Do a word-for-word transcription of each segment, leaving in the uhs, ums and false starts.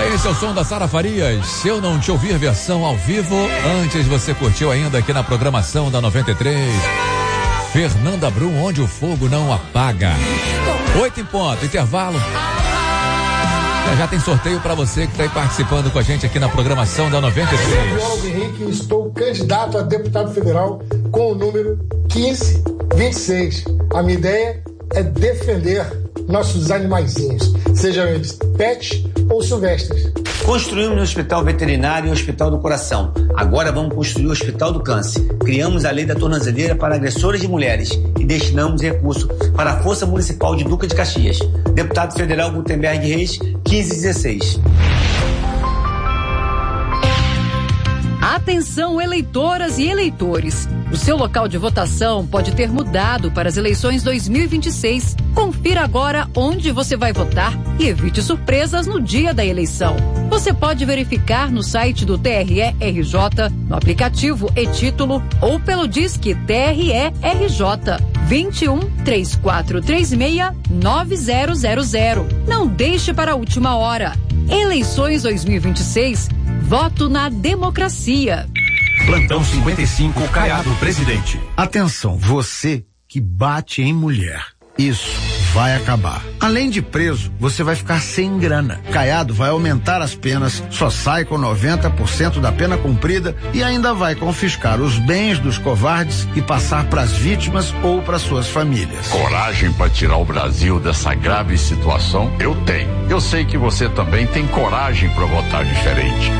Esse é o som da Sara Farias. Se eu não te ouvir versão ao vivo, antes você curtiu ainda aqui na programação da noventa e três. Fernanda Brum, onde o fogo não apaga. Oito em ponto, intervalo. Já, já tem sorteio para você que está aí participando com a gente aqui na programação da noventa e três. Eu, Biólogo Henrique, estou candidato a deputado federal com o número quinze vinte e seis. A minha ideia é defender nossos animaizinhos, sejam eles pets ou silvestres. Construímos o Hospital Veterinário e o Hospital do Coração. Agora vamos construir o Hospital do Câncer. Criamos a Lei da Tornozeleira para agressores de mulheres e destinamos recurso para a Força Municipal de Duque de Caxias. Deputado Federal Gutenberg Reis, quinze dezesseis. Atenção, eleitoras e eleitores. O seu local de votação pode ter mudado para as eleições dois mil e vinte e seis. Confira agora onde você vai votar e evite surpresas no dia da eleição. Você pode verificar no site do T R E R J, no aplicativo e-Título ou pelo Disque T R E R J vinte e um, três quatro três seis, nove zero zero zero. Não deixe para a última hora. Eleições dois mil e vinte e seis. Voto na democracia. Plantão cinquenta e cinco, Caiado, presidente. Atenção, você que bate em mulher. Isso vai acabar. Além de preso, você vai ficar sem grana. Caiado vai aumentar as penas, só sai com noventa por cento da pena cumprida e ainda vai confiscar os bens dos covardes e passar para as vítimas ou para suas famílias. Coragem para tirar o Brasil dessa grave situação? Eu tenho. Eu sei que você também tem coragem para votar diferente.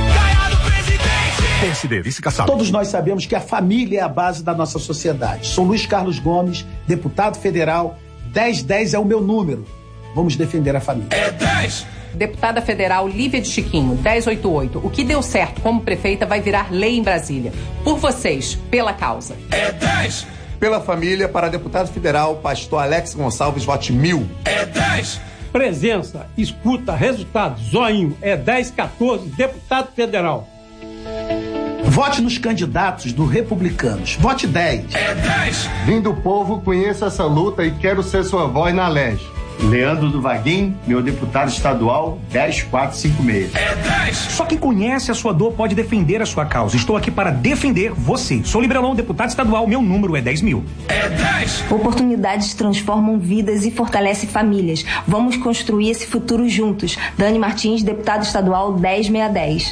P S D, vice-caçado. Todos nós sabemos que a família é a base da nossa sociedade. Sou Luiz Carlos Gomes, deputado federal. dez dez é o meu número. Vamos defender a família. É dez! Deputada federal Lívia de Chiquinho, dez oitenta e oito. O que deu certo como prefeita vai virar lei em Brasília. Por vocês, pela causa. É dez! Pela família, para deputado federal, pastor Alex Gonçalves, vote mil. É dez! Presença, escuta, resultado, zoinho. É dez quatorze, deputado federal. Vote nos candidatos do Republicanos. Vote dez. É dez! Vim do povo, conheço essa luta e quero ser sua voz na L E G. Leandro do Vaguinho, meu deputado estadual, dez quatrocentos e cinquenta e seis. É dez! Só quem conhece a sua dor pode defender a sua causa. Estou aqui para defender você. Sou Liberalão, deputado estadual, meu número é dez mil. É dez! Oportunidades transformam vidas e fortalecem famílias. Vamos construir esse futuro juntos. Dani Martins, deputado estadual, dez seiscentos e dez.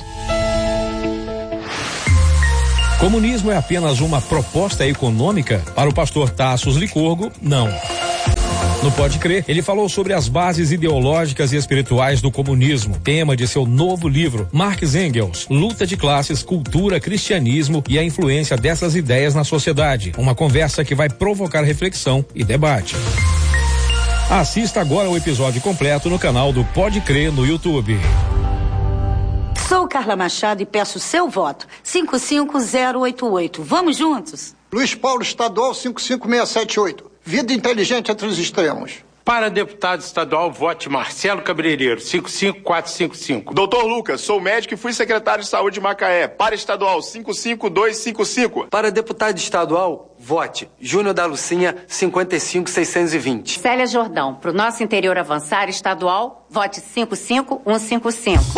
Comunismo é apenas uma proposta econômica? Para o pastor Tassos Licurgo, não. No Pode Crer, ele falou sobre as bases ideológicas e espirituais do comunismo, tema de seu novo livro, Marx Engels, Luta de Classes, Cultura, Cristianismo e a influência dessas ideias na sociedade. Uma conversa que vai provocar reflexão e debate. Assista agora o episódio completo no canal do Pode Crer no YouTube. Sou Carla Machado e peço seu voto. cinco cinco zero oito oito. Vamos juntos? Luiz Paulo Estadual cinco cinco seis sete oito. Vida inteligente entre os extremos. Para deputado estadual, vote Marcelo Cabeleireiro, cinco cinco quatro cinco cinco. Doutor Lucas, sou médico e fui secretário de saúde de Macaé. Para estadual, cinco cinco dois cinco cinco. Para deputado estadual, vote Júnior da Lucinha, cinquenta e cinco seiscentos e vinte. Célia Jordão, para o nosso interior avançar estadual, vote cinco cinco um cinco cinco.